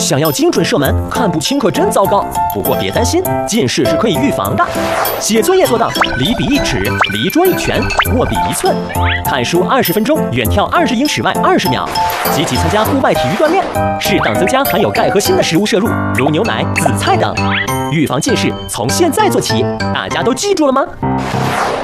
想要精准射门，看不清可真糟糕。不过别担心，近视是可以预防的。写作业做到离笔1尺，离桌1拳，握笔1寸。看书20分钟，远跳20英尺外20秒。积极参加户外体育锻炼，适当增加含有钙和锌的食物摄入，如牛奶、紫菜等。预防近视从现在做起，大家都记住了吗？